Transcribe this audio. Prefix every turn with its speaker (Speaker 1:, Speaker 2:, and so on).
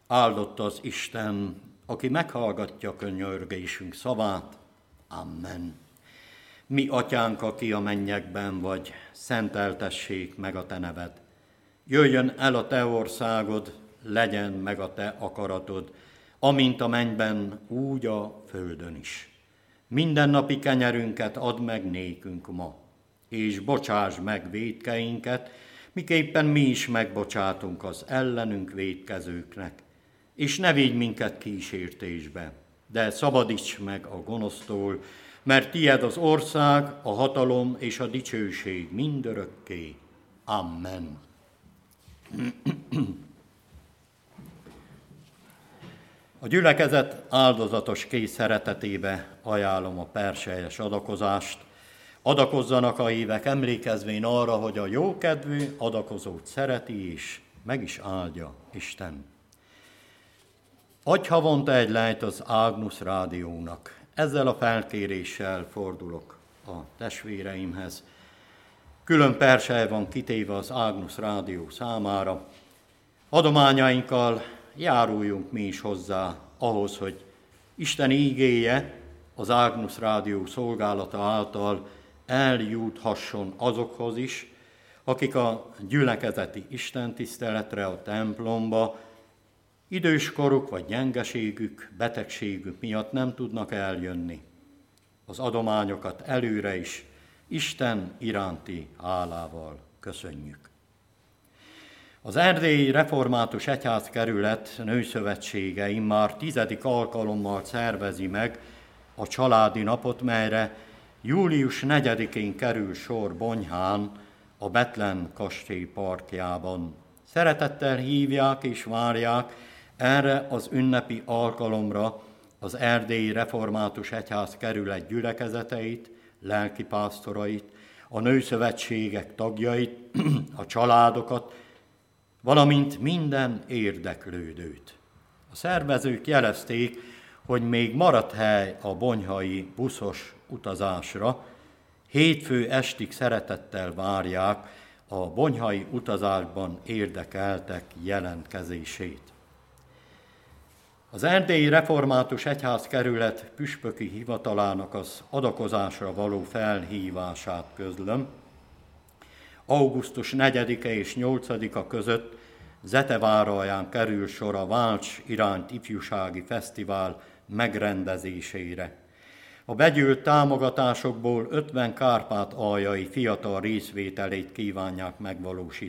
Speaker 1: Áldott az Isten, aki meghallgatja könyörgésünk szavát. Amen. Mi atyánk, aki a mennyekben vagy, szenteltessék meg a te neved. Jöjjön el a te országod, legyen meg a te akaratod, amint a mennyben, úgy a földön is. Mindennapi kenyerünket add meg nékünk ma, és bocsáss meg vétkeinket, miképpen mi is megbocsátunk az ellenünk vétkezőknek. És ne vigy minket kísértésbe, de szabadíts meg a gonosztól, mert tied az ország, a hatalom és a dicsőség mindörökké. Amen. A gyülekezet áldozatos kész szeretetébe ajánlom a perselyes adakozást. Adakozzanak a hívek, emlékezvén arra, hogy a jókedvű adakozót szereti és meg is áldja Isten. Adj havonta egy lejt az Agnus Rádiónak. Ezzel a felkéréssel fordulok a testvéreimhez. Külön persely van kitéve az Agnus Rádió számára. Adományainkkal járuljunk mi is hozzá ahhoz, hogy Isten ígéje az Agnus Rádió szolgálata által eljuthasson azokhoz is, akik a gyülekezeti istentiszteletre, a templomba időskoruk vagy gyengeségük, betegségük miatt nem tudnak eljönni. Az adományokat előre is Isten iránti hálával köszönjük. Az Erdélyi Református Egyházkerület Nőszövetsége immár 10. alkalommal szervezi meg a családi napot, melyre július 4-én kerül sor Bonyhán, a Bethlen kastély parkjában. Szeretettel hívják és várják erre az ünnepi alkalomra az Erdélyi Református Egyházkerület gyülekezeteit, lelkipásztorait, a nőszövetségek tagjait, a családokat, valamint minden érdeklődőt. A szervezők jelezték, hogy még maradt hely a bonyhai buszos utazásra. Hétfő estig szeretettel várják a bonyhai utazásban érdekeltek jelentkezését. Az Erdélyi Református Egyházkerület püspöki hivatalának az adakozásra való felhívását közlöm. Augusztus 4-e és 8-a között Zeteváraján kerül sor a Válts irányt ifjúsági fesztivál megrendezésére. A begyűlt támogatásokból 50 kárpátaljai fiatal részvételét kívánják megvalósítani.